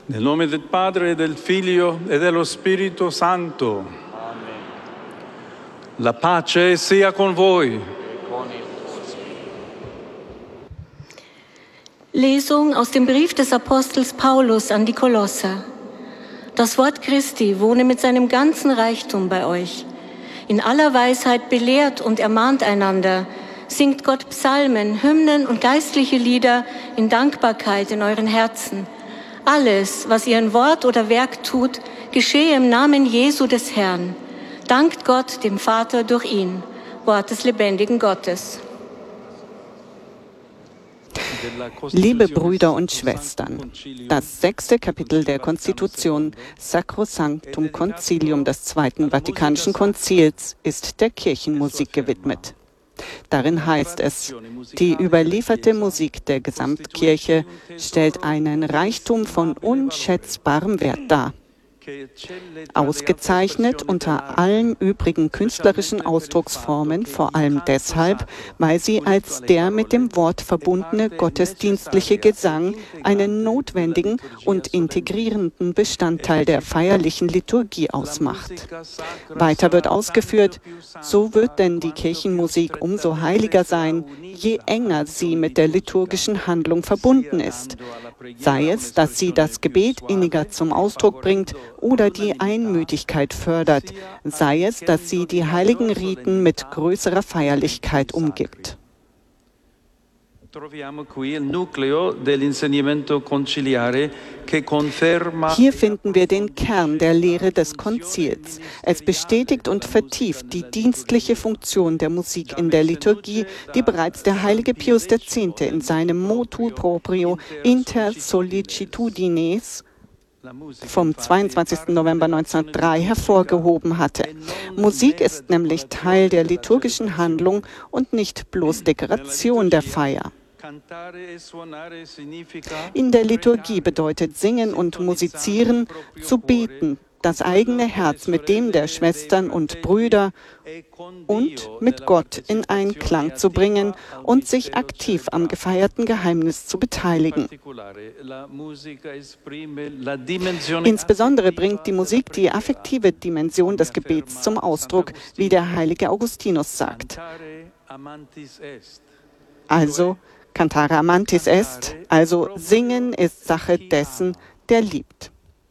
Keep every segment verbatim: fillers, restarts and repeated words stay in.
Nel nome del Padre, del Figlio e dello Spirito Santo. Amen. La pace sia con voi. Lesung aus dem Brief des Apostels Paulus an die Kolosser. Das Wort Christi wohne mit seinem ganzen Reichtum bei euch. In aller Weisheit belehrt und ermahnt einander, singt Gott Psalmen, Hymnen und geistliche Lieder in Dankbarkeit in euren Herzen. Alles, was ihr in Wort oder Werk tut, geschehe im Namen Jesu des Herrn. Dankt Gott, dem Vater, durch ihn. Wort des lebendigen Gottes. Liebe Brüder und Schwestern, das sechste Kapitel der Konstitution Sacrosanctum Concilium des Zweiten Vatikanischen Konzils ist der Kirchenmusik gewidmet. Darin heißt es, die überlieferte Musik der Gesamtkirche stellt einen Reichtum von unschätzbarem Wert dar. Ausgezeichnet unter allen übrigen künstlerischen Ausdrucksformen, vor allem deshalb, weil sie als der mit dem Wort verbundene gottesdienstliche Gesang einen notwendigen und integrierenden Bestandteil der feierlichen Liturgie ausmacht. Weiter wird ausgeführt, so wird denn die Kirchenmusik umso heiliger sein, je enger sie mit der liturgischen Handlung verbunden ist. Sei es, dass sie das Gebet inniger zum Ausdruck bringt oder die Einmütigkeit fördert, sei es, dass sie die heiligen Riten mit größerer Feierlichkeit umgibt. Hier finden wir den Kern der Lehre des Konzils. Es bestätigt und vertieft die dienstliche Funktion der Musik in der Liturgie, die bereits der heilige Pius X. in seinem Motu proprio Inter Sollicitudines vom zweiundzwanzigsten November neunzehnhundertdrei hervorgehoben hatte. Musik ist nämlich Teil der liturgischen Handlung und nicht bloß Dekoration der Feier. In der Liturgie bedeutet Singen und Musizieren zu beten, das eigene Herz mit dem der Schwestern und Brüder und mit Gott in Einklang zu bringen und sich aktiv am gefeierten Geheimnis zu beteiligen. Insbesondere bringt die Musik die affektive Dimension des Gebets zum Ausdruck, wie der heilige Augustinus sagt. Also, Cantare amantis est, also Singen ist Sache dessen, der liebt.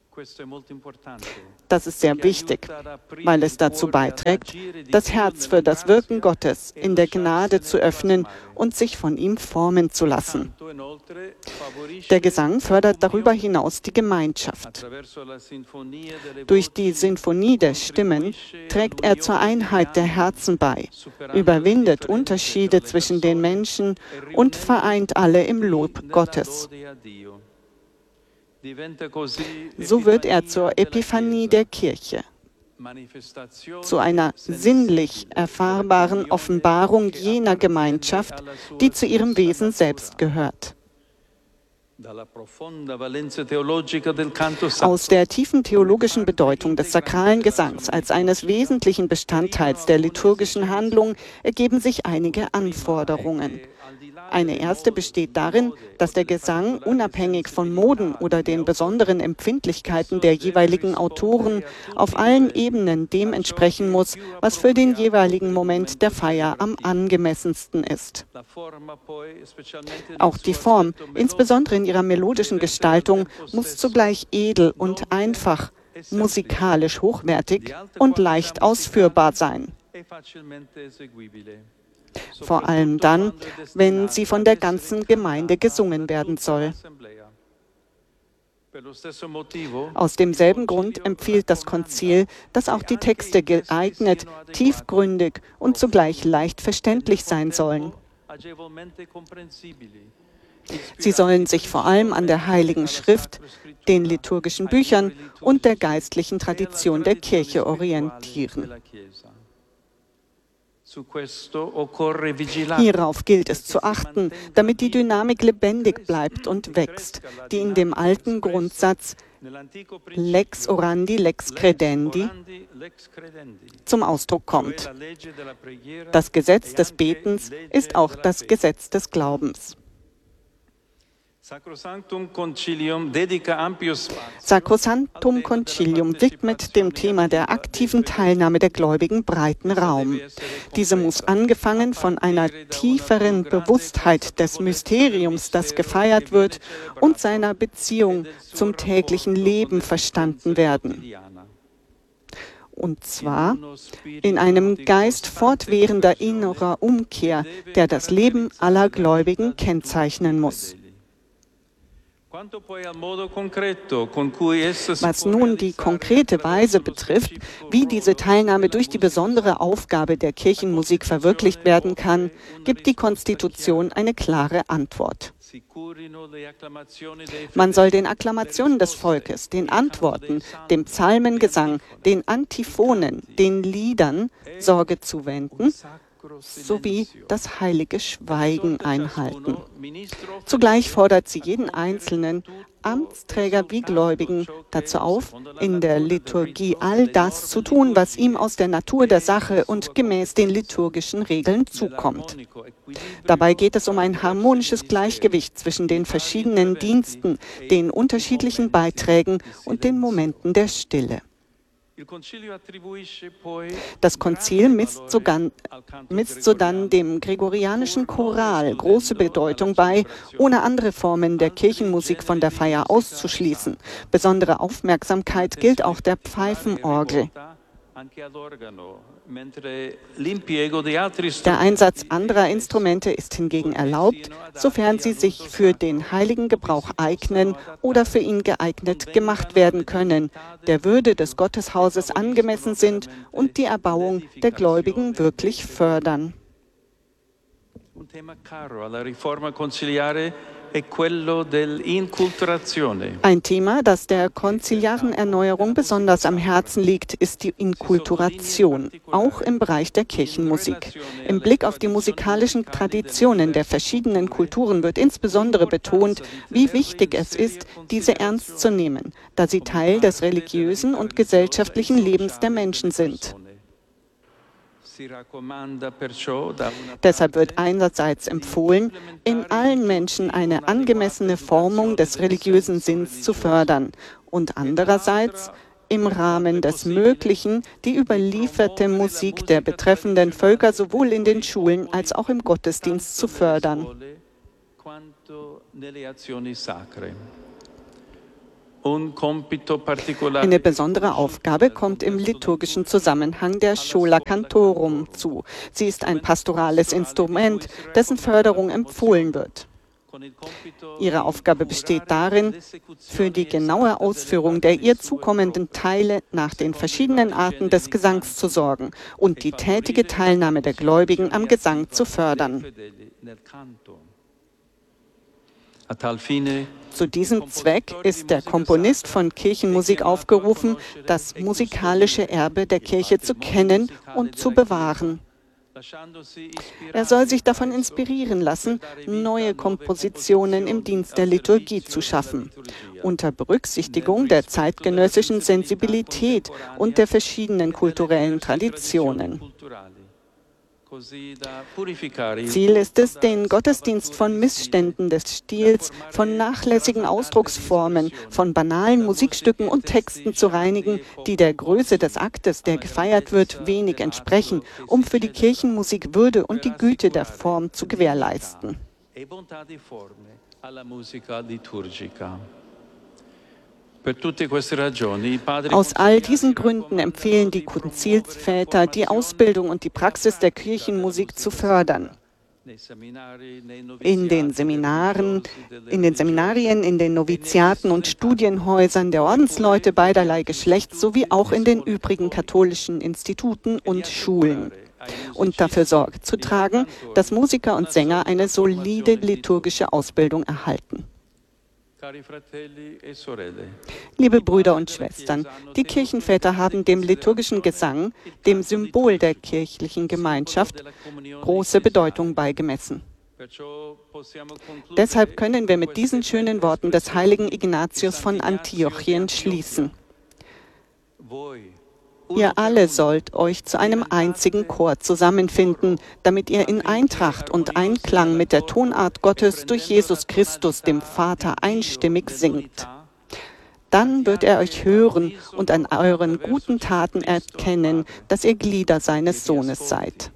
Das ist sehr wichtig, weil es dazu beiträgt, das Herz für das Wirken Gottes in der Gnade zu öffnen und sich von ihm formen zu lassen. Der Gesang fördert darüber hinaus die Gemeinschaft. Durch die Sinfonie der Stimmen trägt er zur Einheit der Herzen bei, überwindet Unterschiede zwischen den Menschen und vereint alle im Lob Gottes. So wird er zur Epiphanie der Kirche, zu einer sinnlich erfahrbaren Offenbarung jener Gemeinschaft, die zu ihrem Wesen selbst gehört. Aus der tiefen theologischen Bedeutung des sakralen Gesangs als eines wesentlichen Bestandteils der liturgischen Handlung ergeben sich einige Anforderungen. Eine erste besteht darin, dass der Gesang unabhängig von Moden oder den besonderen Empfindlichkeiten der jeweiligen Autoren auf allen Ebenen dem entsprechen muss, was für den jeweiligen Moment der Feier am angemessensten ist. Auch die Form, insbesondere in ihrer melodischen Gestaltung, muss zugleich edel und einfach, musikalisch hochwertig und leicht ausführbar sein. Vor allem dann, wenn sie von der ganzen Gemeinde gesungen werden soll. Aus demselben Grund empfiehlt das Konzil, dass auch die Texte geeignet, tiefgründig und zugleich leicht verständlich sein sollen. Sie sollen sich vor allem an der Heiligen Schrift, den liturgischen Büchern und der geistlichen Tradition der Kirche orientieren. Hierauf gilt es zu achten, damit die Dynamik lebendig bleibt und wächst, die in dem alten Grundsatz Lex orandi, lex credendi zum Ausdruck kommt. Das Gesetz des Betens ist auch das Gesetz des Glaubens. Sacrosanctum Concilium dedica ampio spazio. Sacrosanctum Concilium widmet dem Thema der aktiven Teilnahme der Gläubigen breiten Raum. Diese muss angefangen von einer tieferen Bewusstheit des Mysteriums, das gefeiert wird, und seiner Beziehung zum täglichen Leben verstanden werden. Und zwar in einem Geist fortwährender innerer Umkehr, der das Leben aller Gläubigen kennzeichnen muss. Was nun die konkrete Weise betrifft, wie diese Teilnahme durch die besondere Aufgabe der Kirchenmusik verwirklicht werden kann, gibt die Konstitution eine klare Antwort. Man soll den Akklamationen des Volkes, den Antworten, dem Psalmengesang, den Antiphonen, den Liedern Sorge zuwenden, sowie das heilige Schweigen einhalten. Zugleich fordert sie jeden Einzelnen, Amtsträger wie Gläubigen, dazu auf, in der Liturgie all das zu tun, was ihm aus der Natur der Sache und gemäß den liturgischen Regeln zukommt. Dabei geht es um ein harmonisches Gleichgewicht zwischen den verschiedenen Diensten, den unterschiedlichen Beiträgen und den Momenten der Stille. Das Konzil misst sodann, misst sodann dem gregorianischen Choral große Bedeutung bei, ohne andere Formen der Kirchenmusik von der Feier auszuschließen. Besondere Aufmerksamkeit gilt auch der Pfeifenorgel. Der Einsatz anderer Instrumente ist hingegen erlaubt, sofern sie sich für den heiligen Gebrauch eignen oder für ihn geeignet gemacht werden können, der Würde des Gotteshauses angemessen sind und die Erbauung der Gläubigen wirklich fördern. Ein Thema, das der konziliaren Erneuerung besonders am Herzen liegt, ist die Inkulturation, auch im Bereich der Kirchenmusik. Im Blick auf die musikalischen Traditionen der verschiedenen Kulturen wird insbesondere betont, wie wichtig es ist, diese ernst zu nehmen, da sie Teil des religiösen und gesellschaftlichen Lebens der Menschen sind. Deshalb wird einerseits empfohlen, in allen Menschen eine angemessene Formung des religiösen Sinns zu fördern und andererseits im Rahmen des Möglichen die überlieferte Musik der betreffenden Völker sowohl in den Schulen als auch im Gottesdienst zu fördern. Eine besondere Aufgabe kommt im liturgischen Zusammenhang der Schola Cantorum zu. Sie ist ein pastorales Instrument, dessen Förderung empfohlen wird. Ihre Aufgabe besteht darin, für die genaue Ausführung der ihr zukommenden Teile nach den verschiedenen Arten des Gesangs zu sorgen und die tätige Teilnahme der Gläubigen am Gesang zu fördern. Zu diesem Zweck ist der Komponist von Kirchenmusik aufgerufen, das musikalische Erbe der Kirche zu kennen und zu bewahren. Er soll sich davon inspirieren lassen, neue Kompositionen im Dienst der Liturgie zu schaffen, unter Berücksichtigung der zeitgenössischen Sensibilität und der verschiedenen kulturellen Traditionen. Ziel ist es, den Gottesdienst von Missständen des Stils, von nachlässigen Ausdrucksformen, von banalen Musikstücken und Texten zu reinigen, die der Größe des Aktes, der gefeiert wird, wenig entsprechen, um für die Kirchenmusik Würde und die Güte der Form zu gewährleisten. Aus all diesen Gründen empfehlen die Konzilsväter, die Ausbildung und die Praxis der Kirchenmusik zu fördern. In den Seminaren, in den Seminarien, in den Noviziaten und Studienhäusern der Ordensleute beiderlei Geschlechts sowie auch in den übrigen katholischen Instituten und Schulen. Und dafür Sorge zu tragen, dass Musiker und Sänger eine solide liturgische Ausbildung erhalten. Liebe Brüder und Schwestern, die Kirchenväter haben dem liturgischen Gesang, dem Symbol der kirchlichen Gemeinschaft, große Bedeutung beigemessen. Deshalb können wir mit diesen schönen Worten des heiligen Ignatius von Antiochien schließen. Ihr alle sollt euch zu einem einzigen Chor zusammenfinden, damit ihr in Eintracht und Einklang mit der Tonart Gottes durch Jesus Christus, dem Vater, einstimmig singt. Dann wird er euch hören und an euren guten Taten erkennen, dass ihr Glieder seines Sohnes seid.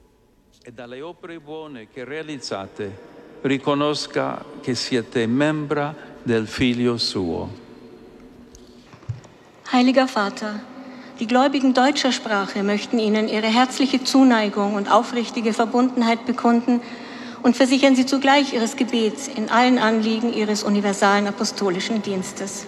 Riconosca che siete membra del Figlio suo. Heiliger Vater, die Gläubigen deutscher Sprache möchten Ihnen ihre herzliche Zuneigung und aufrichtige Verbundenheit bekunden und versichern Sie zugleich Ihres Gebets in allen Anliegen Ihres universalen apostolischen Dienstes.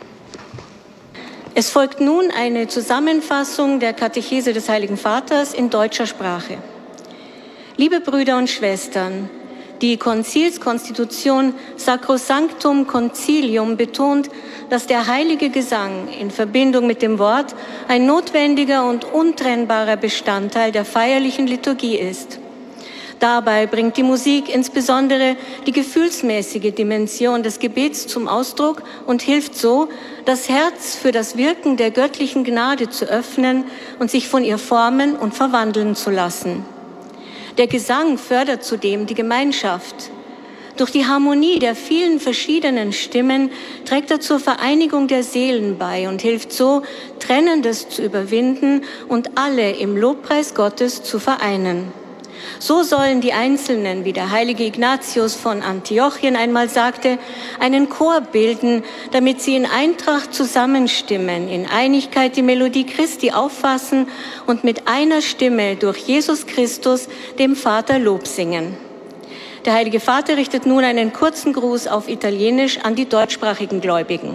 Es folgt nun eine Zusammenfassung der Katechese des Heiligen Vaters in deutscher Sprache. Liebe Brüder und Schwestern, die Konzilskonstitution Sacrosanctum Concilium betont, dass der heilige Gesang in Verbindung mit dem Wort ein notwendiger und untrennbarer Bestandteil der feierlichen Liturgie ist. Dabei bringt die Musik insbesondere die gefühlsmäßige Dimension des Gebets zum Ausdruck und hilft so, das Herz für das Wirken der göttlichen Gnade zu öffnen und sich von ihr formen und verwandeln zu lassen. Der Gesang fördert zudem die Gemeinschaft. Durch die Harmonie der vielen verschiedenen Stimmen trägt er zur Vereinigung der Seelen bei und hilft so, Trennendes zu überwinden und alle im Lobpreis Gottes zu vereinen. So sollen die Einzelnen, wie der heilige Ignatius von Antiochien einmal sagte, einen Chor bilden, damit sie in Eintracht zusammenstimmen, in Einigkeit die Melodie Christi auffassen und mit einer Stimme durch Jesus Christus dem Vater Lob singen. Der Heilige Vater richtet nun einen kurzen Gruß auf Italienisch an die deutschsprachigen Gläubigen.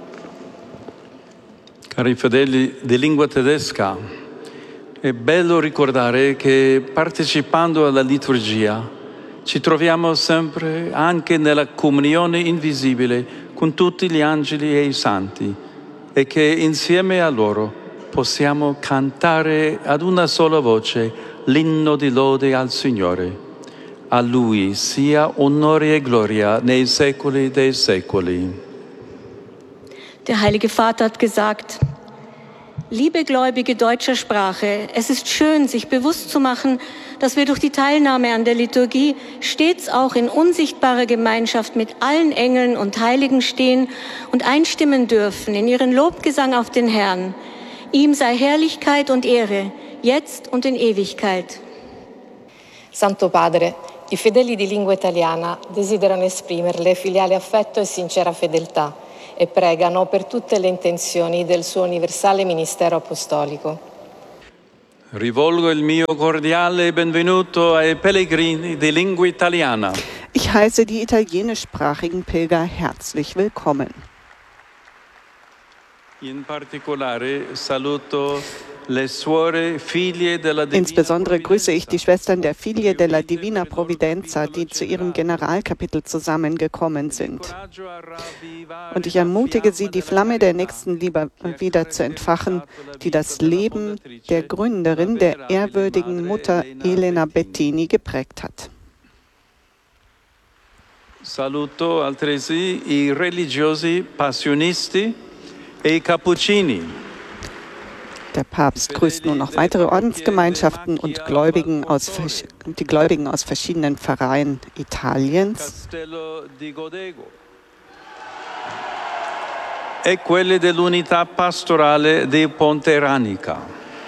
Cari fedeli di lingua tedesca, è bello ricordare che partecipando alla liturgia ci troviamo sempre anche nella comunione invisibile con tutti gli angeli e i santi e che insieme a loro possiamo cantare ad una sola voce l'inno di lode al Signore. A Lui sia onore e gloria nei secoli dei secoli. Der Heilige Vater hat gesagt: Liebe Gläubige deutscher Sprache, es ist schön, sich bewusst zu machen, dass wir durch die Teilnahme an der Liturgie stets auch in unsichtbarer Gemeinschaft mit allen Engeln und Heiligen stehen und einstimmen dürfen in ihren Lobgesang auf den Herrn. Ihm sei Herrlichkeit und Ehre, jetzt und in Ewigkeit. Santo Padre, i fedeli di lingua italiana desiderano esprimerle filiale affetto e sincera fedeltà e pregano per tutte le intenzioni del suo universale ministero apostolico. Rivolgo il mio cordiale benvenuto ai pellegrini di lingua italiana. Ich heiße die italienischsprachigen Pilger herzlich willkommen. In particolare saluto le suore figlie della Divina Insbesondere grüße ich die Schwestern der Figlie della Divina Providenza, die zu ihrem Generalkapitel zusammengekommen sind. Und ich ermutige sie, die Flamme der Nächstenliebe wieder zu entfachen, die das Leben der Gründerin, der ehrwürdigen Mutter Elena Bettini geprägt hat. Saluto altresì i religiosi passionisti e i cappuccini. Der Papst grüßt nun noch weitere Ordensgemeinschaften und Gläubigen aus, die Gläubigen aus verschiedenen Pfarreien Italiens e quelle dell'unità pastorale di Ponteranica.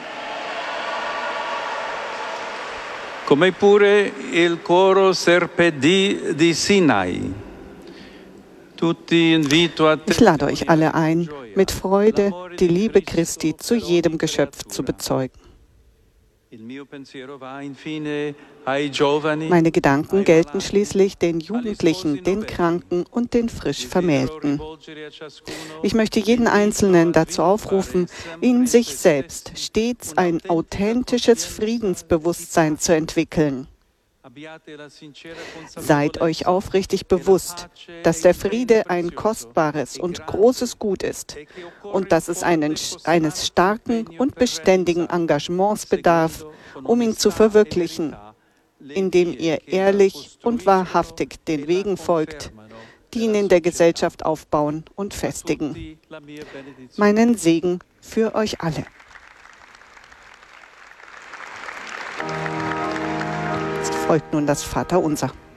Come pure il coro Serpedi di Sinai. Ich lade euch alle ein, mit Freude die Liebe Christi zu jedem Geschöpf zu bezeugen. Meine Gedanken gelten schließlich den Jugendlichen, den Kranken und den frisch Vermählten. Ich möchte jeden Einzelnen dazu aufrufen, in sich selbst stets ein authentisches Friedensbewusstsein zu entwickeln. Seid euch aufrichtig bewusst, dass der Friede ein kostbares und großes Gut ist und dass es einen, eines starken und beständigen Engagements bedarf, um ihn zu verwirklichen, indem ihr ehrlich und wahrhaftig den Wegen folgt, die ihn in der Gesellschaft aufbauen und festigen. Meinen Segen für euch alle. Folgt nun das Vaterunser.